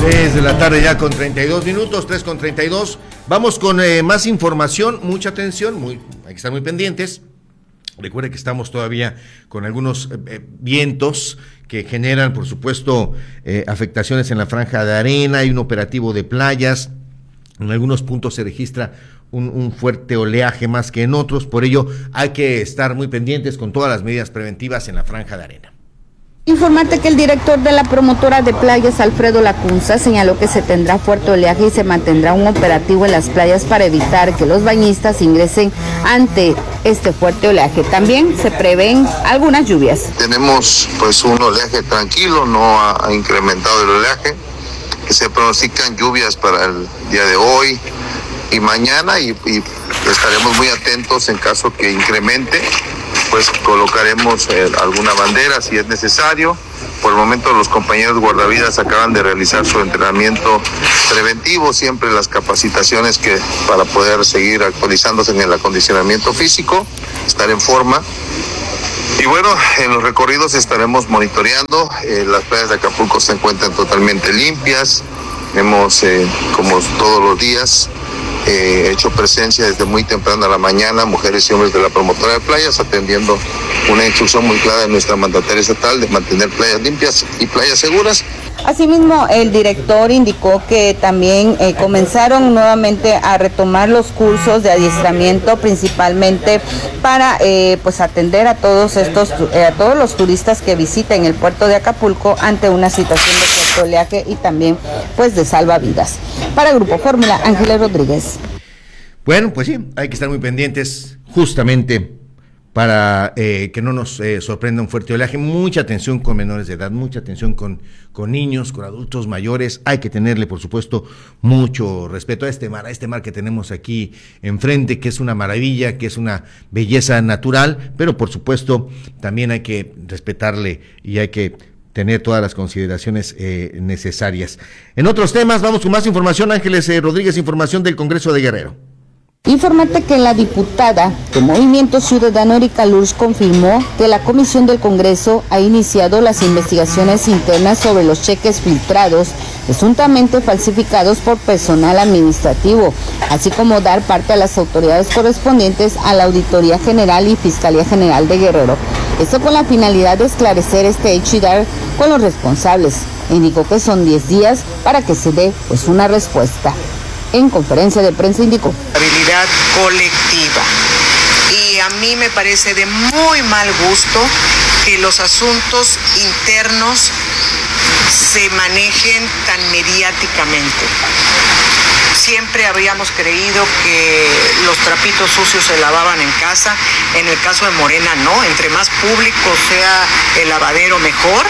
3 de la tarde ya con 32 minutos, 3 con 32. Vamos con más información, mucha atención, hay que estar muy pendientes. Recuerde que estamos todavía con algunos vientos que generan, por supuesto, afectaciones en la franja de arena. Hay un operativo de playas. En algunos puntos se registra un fuerte oleaje más que en otros. Por ello, hay que estar muy pendientes con todas las medidas preventivas en la franja de arena. Informarte que el director de la promotora de playas, Alfredo Lacunza, señaló que se tendrá fuerte oleaje y se mantendrá un operativo en las playas para evitar que los bañistas ingresen ante este fuerte oleaje. También se prevén algunas lluvias. Tenemos pues un oleaje tranquilo, no ha incrementado el oleaje, que se pronostican lluvias para el día de hoy y mañana y estaremos muy atentos en caso que incremente. Pues colocaremos alguna bandera si es necesario. Por el momento los compañeros guardavidas acaban de realizar su entrenamiento preventivo, siempre las capacitaciones que para poder seguir actualizándose en el acondicionamiento físico, estar en forma. Y bueno, en los recorridos estaremos monitoreando. Las playas de Acapulco se encuentran totalmente limpias. Hemos, como todos los días, hecho presencia desde muy temprano a la mañana, mujeres y hombres de la promotora de playas, atendiendo una instrucción muy clara de nuestra mandataria estatal de mantener playas limpias y playas seguras. Asimismo, el director indicó que también comenzaron nuevamente a retomar los cursos de adiestramiento, principalmente para pues atender a todos los turistas que visiten el puerto de Acapulco ante una situación de fuerte oleaje y también pues de salvavidas. Para Grupo Fórmula, Ángeles Rodríguez. Bueno, pues sí, hay que estar muy pendientes justamente para que no nos sorprenda un fuerte oleaje. Mucha atención con menores de edad, mucha atención con niños, con adultos mayores. Hay que tenerle, por supuesto, mucho respeto a este mar que tenemos aquí enfrente, que es una maravilla, que es una belleza natural, pero por supuesto también hay que respetarle y hay que tener todas las consideraciones necesarias. En otros temas, vamos con más información. Ángeles Rodríguez, información del Congreso de Guerrero. Informarte que la diputada de Movimiento Ciudadano Erika Lurz confirmó que la Comisión del Congreso ha iniciado las investigaciones internas sobre los cheques filtrados, presuntamente falsificados por personal administrativo, así como dar parte a las autoridades correspondientes a la Auditoría General y Fiscalía General de Guerrero. Esto con la finalidad de esclarecer este hecho y dar con los responsables. Indicó que son 10 días para que se dé pues una respuesta. En conferencia de prensa indicó: Habilidad colectiva. Y a mí me parece de muy mal gusto que los asuntos internos se manejen tan mediáticamente. Siempre habíamos creído que los trapitos sucios se lavaban en casa. En el caso de Morena, no. Entre más público sea el lavadero, mejor.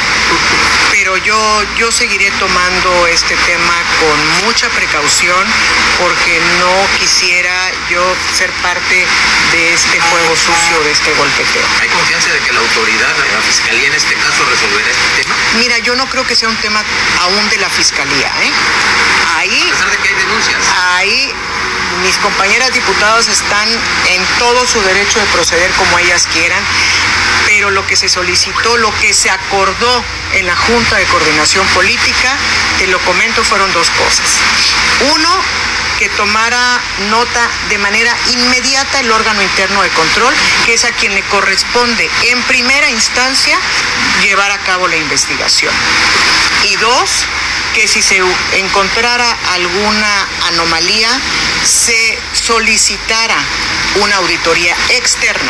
Pero yo seguiré tomando este tema con mucha precaución porque no quisiera yo ser parte de este juego sucio, de este golpeteo. ¿Hay confianza de que la autoridad, la Fiscalía en este caso, resolverá este tema? Mira, yo no creo que sea un tema aún de la Fiscalía, Ahí, a pesar de que hay denuncias. Ahí mis compañeras diputadas están en todo su derecho de proceder como ellas quieran, pero lo que se solicitó, lo que se acordó en la Junta de Coordinación Política, te lo comento, fueron dos cosas. Uno, que tomara nota de manera inmediata el órgano interno de control, que es a quien le corresponde en primera instancia llevar a cabo la investigación. Y dos, que si se encontrara alguna anomalía, se solicitara una auditoría externa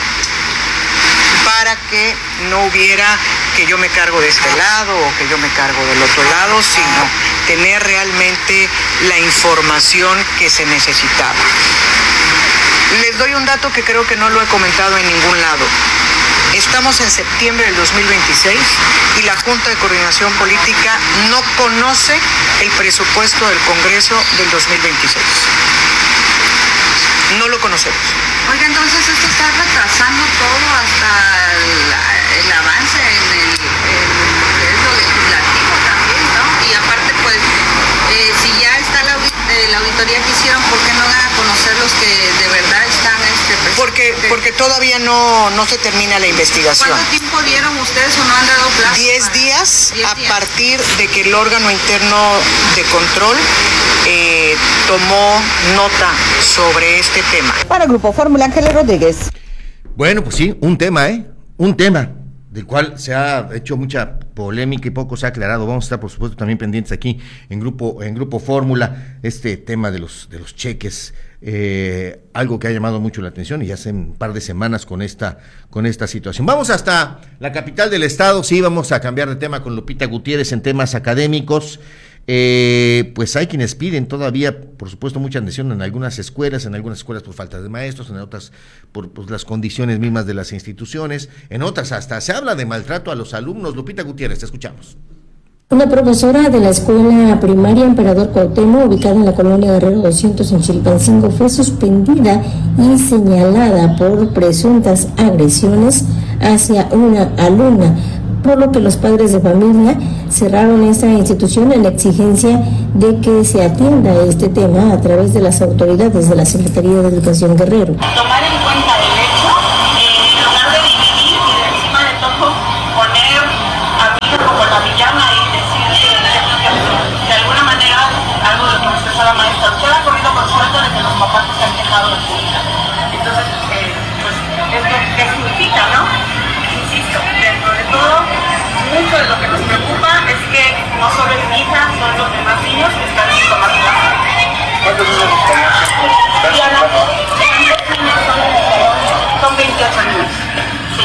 para que no hubiera que yo me cargo de este lado o que yo me cargo del otro lado, sino tener realmente la información que se necesitaba. Les doy un dato que creo que no lo he comentado en ningún lado. Estamos en septiembre del 2026 y la Junta de Coordinación Política no conoce el presupuesto del Congreso del 2026. No lo conocemos. Oiga, entonces esto está retrasando todo hasta el avance en el proceso legislativo también, ¿no? Y aparte, pues, si ya está la auditoría que hicieron, ¿por qué no dan a conocer los que de verdad están Porque todavía no se termina la investigación. ¿Cuánto tiempo dieron ustedes o no han dado plazo? 10 días a partir de que el órgano interno de control tomó nota sobre este tema. Para Grupo Fórmula, Ángeles Rodríguez. Bueno, pues sí, un tema del cual se ha hecho mucha polémica y poco se ha aclarado. Vamos a estar, por supuesto, también pendientes aquí en Grupo Fórmula, este tema de los cheques, algo que ha llamado mucho la atención y hace un par de semanas con esta situación. Vamos hasta la capital del estado, sí, vamos a cambiar de tema con Lupita Gutiérrez en temas académicos. Pues hay quienes piden todavía, por supuesto, mucha atención en algunas escuelas por falta de maestros, en otras por las condiciones mismas de las instituciones, en otras hasta se habla de maltrato a los alumnos. Lupita Gutiérrez, te escuchamos. Una profesora de la escuela primaria Emperador Cuauhtémoc, ubicada en la colonia Guerrero 200 en Chilpancingo, fue suspendida y señalada por presuntas agresiones hacia una alumna, por lo que los padres de familia cerraron esta institución en la exigencia de que se atienda este tema a través de las autoridades de la Secretaría de Educación Guerrero. Tomar en cuenta el hecho, en lugar de dividir y de encima de todo poner a mi hijo como la villana y decir que de alguna manera algo de lo que me expresó la maestra, usted ha corrido con suerte de que los papás se han quejado de su hija. Entonces, pues, ¿esto qué significa, no? Insisto, dentro de todo, mucho de lo que nos preocupa es que no solo es mi hija, son los demás niños que están en tomar clases. ¿Cuántos niños están? Diana, ¿cuántos niños son 28 niños? Sí.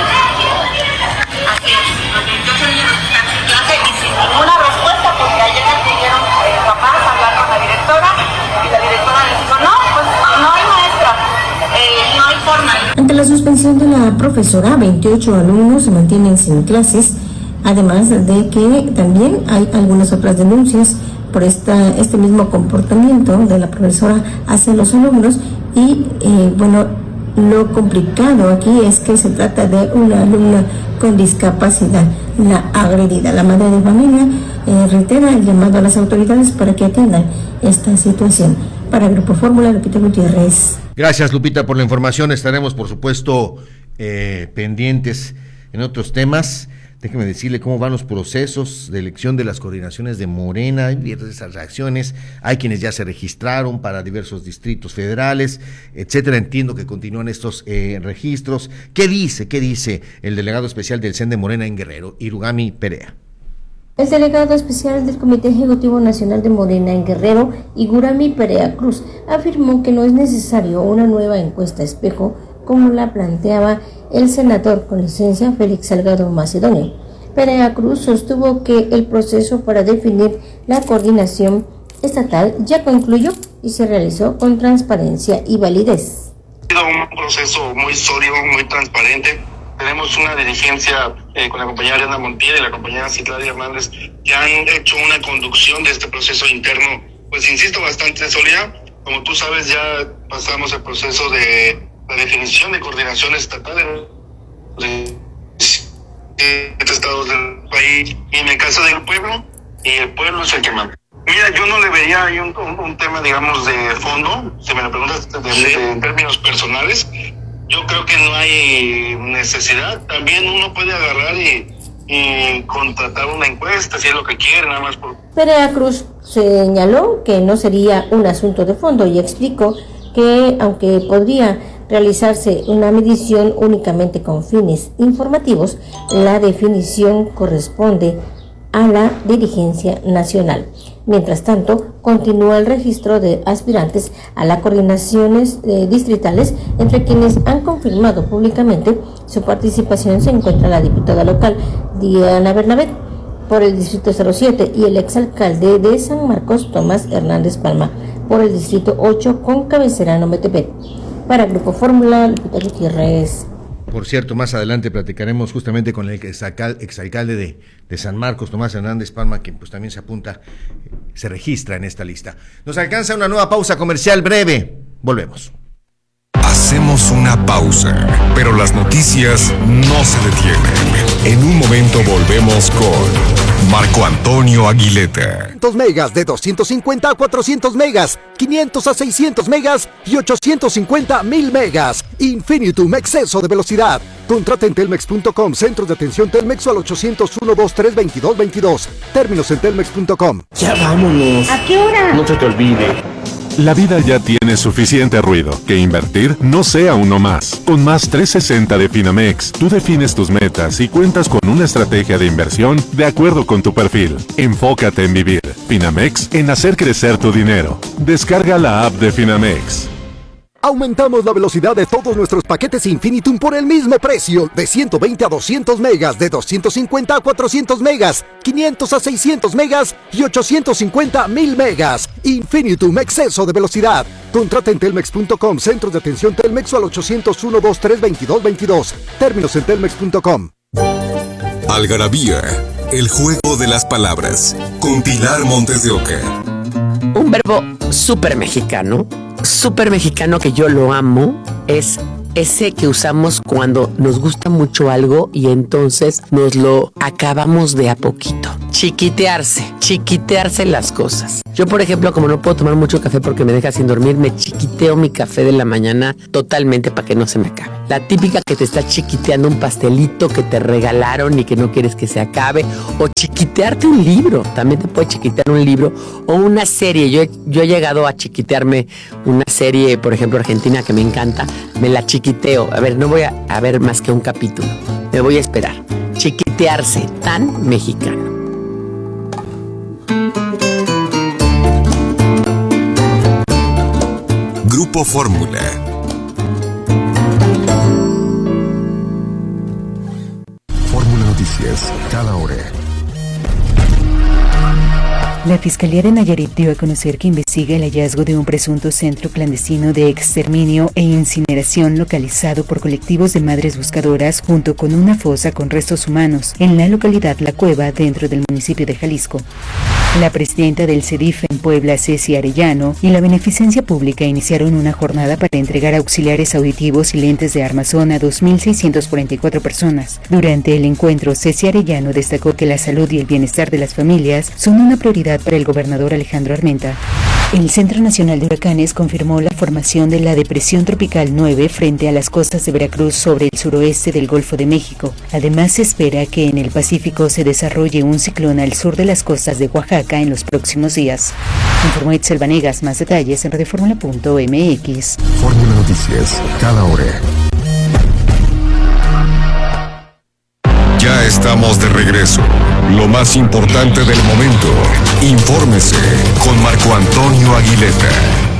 Así es, los 28 niños están en clase y sin ninguna respuesta, porque ayer acudieron papás a hablar con la directora y la directora les dijo, no, pues no hay maestra, no hay forma. Ante la suspensión de la profesora, 28 alumnos se mantienen sin clases, además de que también hay algunas otras denuncias por este mismo comportamiento de la profesora hacia los alumnos y lo complicado aquí es que se trata de una alumna con discapacidad, la agredida. La madre de familia reitera el llamado a las autoridades para que atiendan esta situación. Para Grupo Fórmula, Lupita Gutiérrez. Gracias, Lupita, por la información. Estaremos, por supuesto, pendientes en otros temas. Déjeme decirle cómo van los procesos de elección de las coordinaciones de Morena. Hay diversas reacciones, hay quienes ya se registraron para diversos distritos federales, etcétera. Entiendo que continúan estos registros. ¿Qué dice el delegado especial del CEN de Morena en Guerrero, Irugami Perea? El delegado especial del Comité Ejecutivo Nacional de Morena en Guerrero, Irugami Perea Cruz, afirmó que no es necesario una nueva encuesta espejo como la planteaba el senador con licencia Félix Salgado Macedonio. Perea Cruz sostuvo que el proceso para definir la coordinación estatal ya concluyó y se realizó con transparencia y validez. Ha sido un proceso muy sólido, muy transparente. Tenemos una dirigencia con la compañera Ariana Montiel y la compañera Citlali Hernández que han hecho una conducción de este proceso interno, pues insisto, bastante sólida. Como tú sabes, ya pasamos el proceso de la definición de coordinación estatal de estados del país y en el caso del pueblo, y el pueblo es el que manda. Mira, yo no le vería ahí un tema, digamos, de fondo, si me lo preguntas en términos personales. Yo creo que no hay necesidad. También uno puede agarrar y contratar una encuesta, si es lo que quiere, nada más por... Perea Cruz señaló que no sería un asunto de fondo y explicó que aunque podría realizarse una medición únicamente con fines informativos, la definición corresponde a la dirigencia nacional. Mientras tanto, continúa el registro de aspirantes a las coordinaciones distritales, entre quienes han confirmado públicamente su participación se encuentra la diputada local Diana Bernabé por el distrito 07 y el exalcalde de San Marcos Tomás Hernández Palma por el distrito 8 con cabecera en Ometepec. Para Grupo Fórmula, Lupita Gutiérrez. Por cierto, más adelante platicaremos justamente con el exalcalde de San Marcos, Tomás Hernández Palma, quien pues también se apunta, se registra en esta lista. Nos alcanza una nueva pausa comercial breve. Volvemos. Hacemos una pausa, pero las noticias no se detienen. En un momento volvemos con Marco Antonio Aguileta. 200 megas de 250 a 400 megas, 500 a 600 megas y 850 a 1000 megas. Infinitum, exceso de velocidad. Contrata en telmex.com, centros de atención Telmex o al 801-23-2222. Términos en telmex.com. Ya vámonos. ¿A qué hora? No se te olvide. La vida ya tiene suficiente ruido, que invertir no sea uno más. Con Más 360 de Finamex, tú defines tus metas y cuentas con una estrategia de inversión de acuerdo con tu perfil. Enfócate en vivir. Finamex, en hacer crecer tu dinero. Descarga la app de Finamex. Aumentamos la velocidad de todos nuestros paquetes Infinitum por el mismo precio, de 120 a 200 megas, de 250 a 400 megas, 500 a 600 megas y 850 a 1000 megas. Infinitum, exceso de velocidad. Contrata en telmex.com, centros de atención Telmex o al 801-23-2222. Términos en telmex.com. Algarabía, el juego de las palabras, con Pilar Montes de Oca. Un verbo súper mexicano que yo lo amo, es ese que usamos cuando nos gusta mucho algo y entonces nos lo acabamos de a poquito. Chiquitearse las cosas. Yo, por ejemplo, como no puedo tomar mucho café porque me deja sin dormir, me chiquiteo mi café de la mañana totalmente para que no se me acabe. La típica que te está chiquiteando un pastelito que te regalaron y que no quieres que se acabe, o chiquitearte un libro, también te puede chiquitear un libro, o una serie. Yo he llegado a chiquitearme una serie, por ejemplo, argentina, que me encanta, me la chiquiteo. A ver, no voy a ver más que un capítulo, me voy a esperar. Chiquitearse, tan mexicano. Grupo Fórmula. Fórmula Noticias, cada hora. La Fiscalía de Nayarit dio a conocer que investiga el hallazgo de un presunto centro clandestino de exterminio e incineración localizado por colectivos de madres buscadoras junto con una fosa con restos humanos en la localidad La Cueva, dentro del municipio de Jalisco. La presidenta del CEDIF en Puebla, Ceci Arellano, y la Beneficencia Pública iniciaron una jornada para entregar auxiliares auditivos y lentes de armazón a 2.644 personas. Durante el encuentro, Ceci Arellano destacó que la salud y el bienestar de las familias son una prioridad para el gobernador Alejandro Armenta. El Centro Nacional de Huracanes confirmó la formación de la Depresión Tropical 9 frente a las costas de Veracruz sobre el suroeste del Golfo de México. Además, se espera que en el Pacífico se desarrolle un ciclón al sur de las costas de Oaxaca en los próximos días. Informó Itzel Vanegas. Más detalles en radioformula.mx. Fórmula Noticias, cada hora. Ya estamos de regreso. Lo más importante del momento. Infórmese con Marco Antonio Aguileta.